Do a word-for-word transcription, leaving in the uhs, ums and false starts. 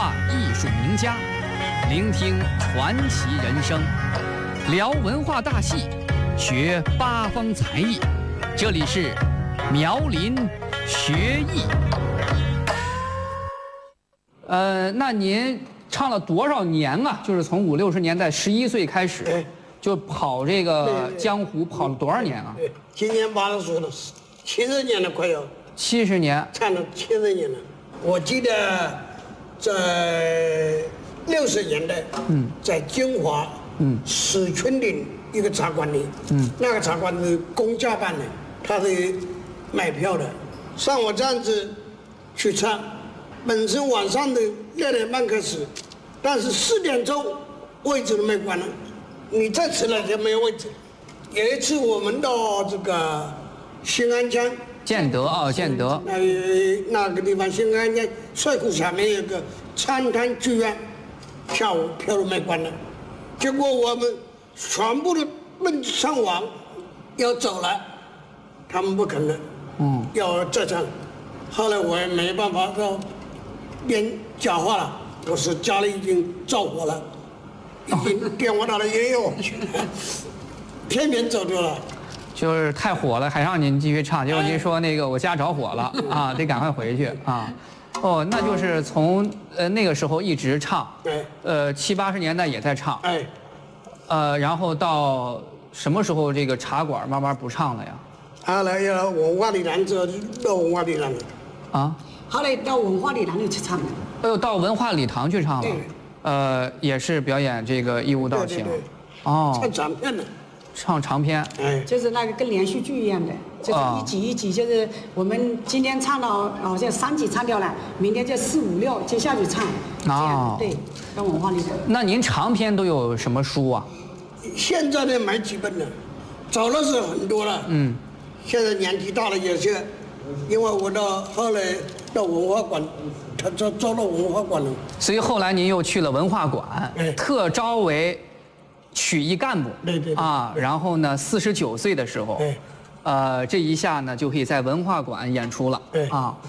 话艺术名家，聆听传奇人生，聊文化大戏，学八方才艺。这里是苗林学艺。呃，那您唱了多少年啊？就是从五六十年代十一岁开始，就跑这个江湖，跑了多少年啊？ 对，今年八十岁了，七十年了，快要七十年， 唱了七十年了。我记得在六十年代，嗯，在金华，嗯，史群岭一个茶馆里，嗯，那个茶馆是公家办的，他是买票的，像我这样子去唱，本身晚上的六点半开始，但是四点钟位置都没关了，你再迟来就没有位置。有一次我们到这个新安江。 建德啊，建德。 那那个地方，新安江帅库下面有个餐滩剧院，下午票都没关了，结果我们全部都奔上网要走了，他们不肯了，嗯，要再唱。后来我也没办法，说编假话了，我是家里已经着火了，已经电话打到医院去了，偏偏走丢了。 就是太火了，还让您继续唱，结果您说那个我家着火了啊，得赶快回去啊。哦，那就是从呃那个时候一直唱，呃七八十年代也在唱，哎，呃然后到什么时候这个茶馆慢慢不唱了呀？ 后来要文化礼堂之后就到文化礼堂了，啊， 后来到文化礼堂里去唱了。 哎呦，到文化礼堂去唱了，呃也是表演这个义务道行， 哦，唱长片的。 唱长篇， 哎，就是那个跟连续剧一样的，就是一集一集，就是我们今天唱到好像三集唱掉了，明天就四五六接下去唱，哦，对，跟文化里的。 那您长篇都有什么书啊？ 现在呢买几本了，早的时候很多了，嗯，现在年纪大了有些，因为我到后来到文化馆，他招招到文化馆了， 所以后来您又去了文化馆，哎，特招为曲艺干部， 对对啊，然后呢，四十九岁的时候，呃，这一下呢就可以在文化馆演出了，啊。